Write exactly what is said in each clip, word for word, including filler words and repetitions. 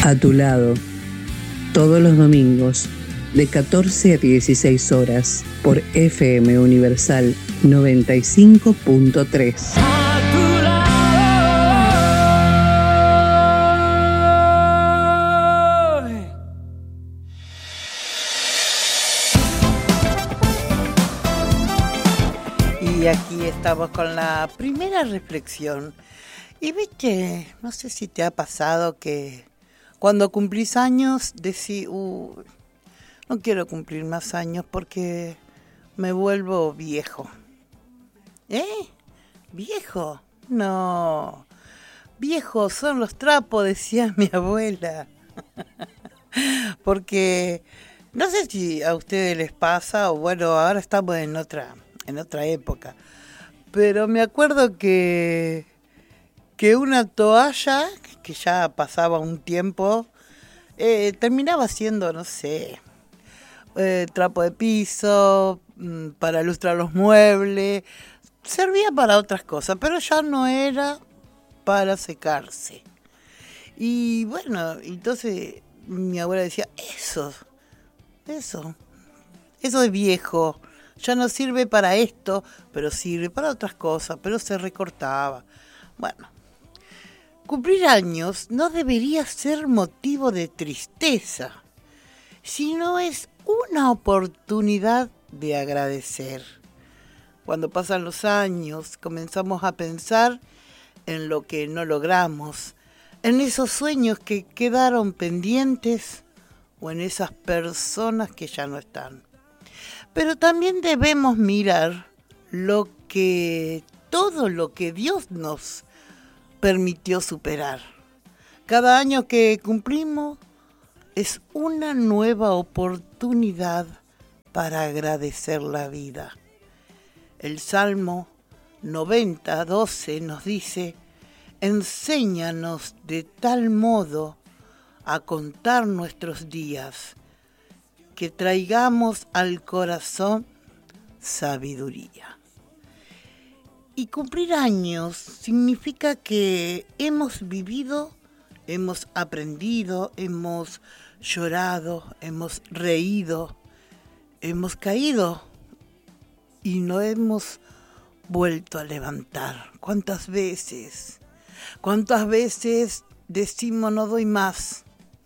A tu lado, todos los domingos, de catorce a dieciséis horas, por F M Universal noventa y cinco punto tres. Y aquí estamos con la primera reflexión. Y viste, no sé si te ha pasado que cuando cumplís años decís, uh, no quiero cumplir más años porque me vuelvo viejo. ¿Eh? ¿Viejo? No. Viejos son los trapos, decía mi abuela. Porque no sé si a ustedes les pasa, o bueno, ahora estamos en otra, en otra época. Pero me acuerdo que, que una toalla, que ya pasaba un tiempo, eh, terminaba siendo, no sé, eh, trapo de piso, mmm, para ilustrar los muebles, servía para otras cosas, pero ya no era para secarse. Y bueno, entonces mi abuela decía, eso, eso, eso es viejo. Ya no sirve para esto, pero sirve para otras cosas, pero se recortaba. Bueno, cumplir años no debería ser motivo de tristeza, sino es una oportunidad de agradecer. Cuando pasan los años, comenzamos a pensar en lo que no logramos, en esos sueños que quedaron pendientes o en esas personas que ya no están. Pero también debemos mirar lo que, todo lo que Dios nos permitió superar. Cada año que cumplimos es una nueva oportunidad para agradecer la vida. El Salmo noventa, doce nos dice, enséñanos de tal modo a contar nuestros días, que traigamos al corazón sabiduría. Y cumplir años significa que hemos vivido, hemos aprendido, hemos llorado, hemos reído, hemos caído y no hemos vuelto a levantar. ¿Cuántas veces? ¿Cuántas veces decimos no doy más?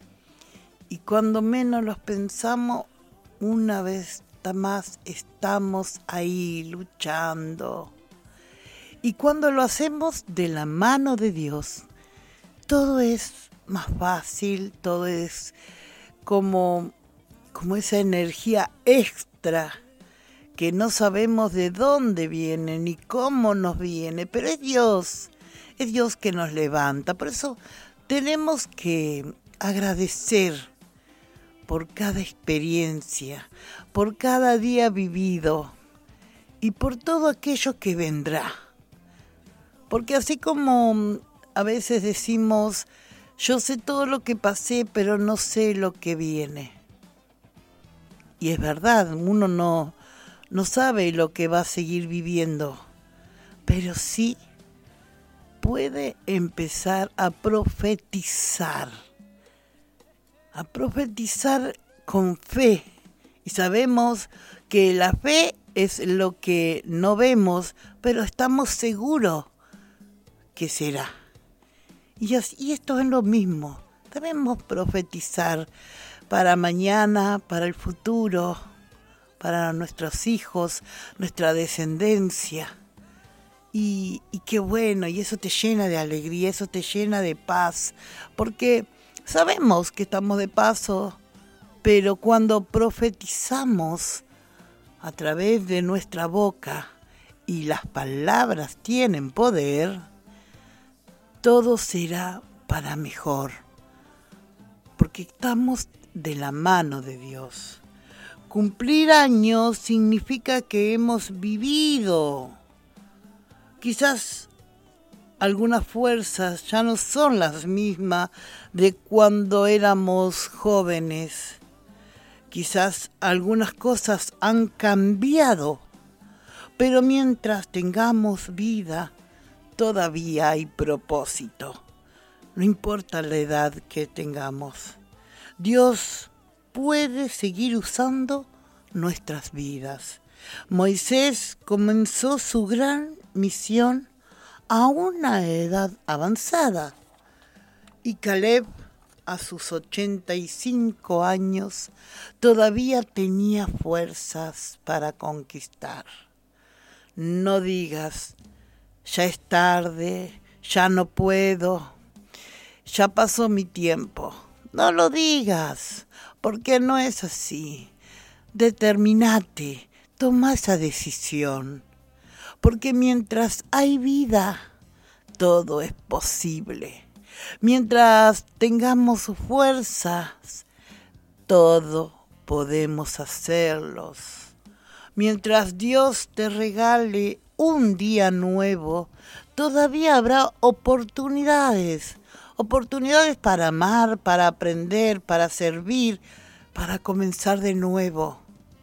Y cuando menos los pensamos, una vez más estamos ahí luchando. Y cuando lo hacemos de la mano de Dios, todo es más fácil, todo es como, como esa energía extra que no sabemos de dónde viene ni cómo nos viene, pero es Dios, es Dios que nos levanta. Por eso tenemos que agradecer por cada experiencia, por cada día vivido y por todo aquello que vendrá. Porque así como a veces decimos, yo sé todo lo que pasé, pero no sé lo que viene. Y es verdad, uno no, no sabe lo que va a seguir viviendo, pero sí puede empezar a profetizar. A profetizar con fe. Y sabemos que la fe es lo que no vemos, pero estamos seguros que será. Y, así, y esto es lo mismo. Debemos profetizar para mañana, para el futuro, para nuestros hijos, nuestra descendencia. Y, y qué bueno, y eso te llena de alegría, eso te llena de paz, porque sabemos que estamos de paso, pero cuando profetizamos a través de nuestra boca y las palabras tienen poder, todo será para mejor, porque estamos de la mano de Dios. Cumplir años significa que hemos vivido. Quizás algunas fuerzas ya no son las mismas de cuando éramos jóvenes. Quizás algunas cosas han cambiado, pero mientras tengamos vida, todavía hay propósito. no importa la edad que tengamos. Dios puede seguir usando nuestras vidas. Moisés comenzó su gran misión a una edad avanzada y Caleb, a sus ochenta y cinco años, todavía tenía fuerzas para conquistar. No digas, ya es tarde, ya no puedo, ya pasó mi tiempo. No lo digas, porque no es así. Determinate, toma esa decisión, porque mientras hay vida, todo es posible. Mientras tengamos fuerzas, todo podemos hacerlos. Mientras Dios te regale un día nuevo, todavía habrá oportunidades. Oportunidades para amar, para aprender, para servir, para comenzar de nuevo.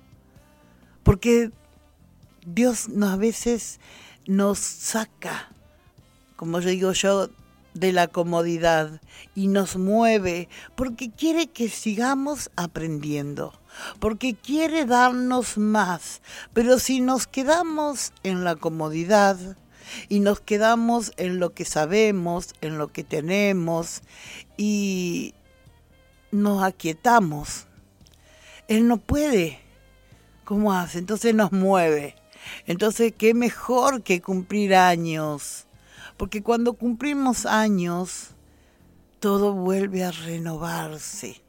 Porque Dios a veces nos saca, como digo yo, de la comodidad y nos mueve porque quiere que sigamos aprendiendo, porque quiere darnos más. Pero si nos quedamos en la comodidad y nos quedamos en lo que sabemos, en lo que tenemos y nos aquietamos, Él no puede. ¿Cómo hace? Entonces nos mueve. Entonces, qué mejor que cumplir años. Porque cuando cumplimos años, todo vuelve a renovarse.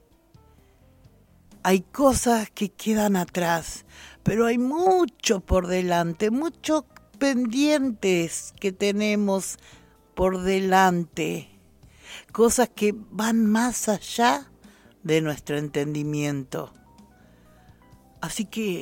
Hay cosas que quedan atrás, pero hay mucho por delante, muchos pendientes que tenemos por delante. Cosas que van más allá de nuestro entendimiento. Así que